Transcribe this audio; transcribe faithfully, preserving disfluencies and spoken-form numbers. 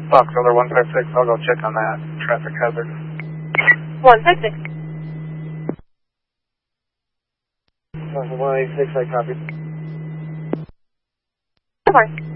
Fox Roller one five six, I'll go check on that traffic hazard. one five six. one eight six, I copy. Of course.